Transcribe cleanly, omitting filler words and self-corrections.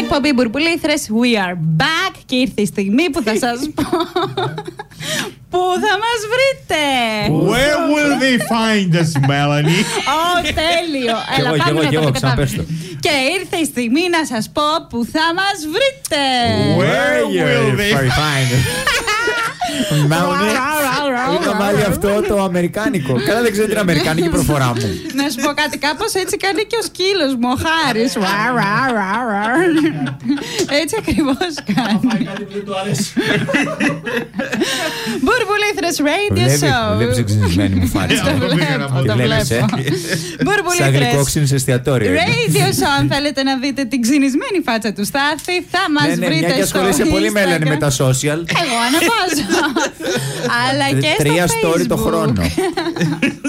εκπομπή Μπουρμπουλήθρες. We are back. Και ήρθε η στιγμή που θα σας πω πού θα μας βρείτε. Where will they find us, Melanie? Τέλειο. Έλα, πάμε να το καταλάβουμε. Και ήρθε η στιγμή να σας πω που θα μας βρείτε. Where will they find us? Είχα βάλει αυτό το αμερικάνικο. Καλά, δεν ξέρω την αμερικάνικη προφορά μου. Να σου πω κάτι, κάπως έτσι κάνει και ο σκύλος μου, ο Χάρης. Έτσι ακριβώς κάνει. Μπουρμπουλήθρες Radio Show. Βλέπεις εξυνισμένη μου φάτσα. Το βλέπω. Σε αγγλικόξινες εστιατόρια. Radio Show, αν θέλετε να δείτε την ξυνισμένη φάτσα του Στάθη, θα μας βρείτε στο Instagram. Μια και ασχολείσαι πολύ Μέλανη με τα social. Εγώ ανεβάζω. Αλλά και στο Facebook. 3 story το χρόνο.